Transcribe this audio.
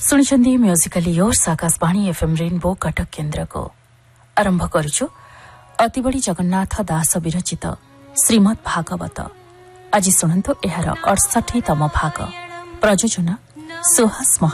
सुनिछन्दी Musically yours Akashvani FM rainbow Cuttack केन्द्र को आरंभ करुछु अति बड़ी जगन्नाथ दास विरचित श्रीमद् भागवत। आज शुणु एहार 68तम भाग। प्रयोजना सुहास